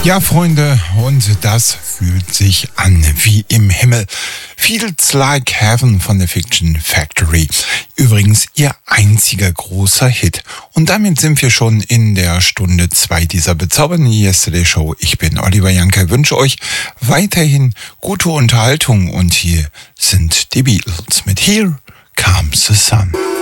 Ja, Freunde, und das fühlt sich an wie im Himmel. Feels Like Heaven von der Fiction Factory. Übrigens ihr einziger großer Hit. Und damit sind wir schon in der Stunde 2 dieser bezaubernden Yesterday Show. Ich bin Oliver Janker, wünsche euch weiterhin gute Unterhaltung. Und hier sind die Beatles mit Here Comes the Sun.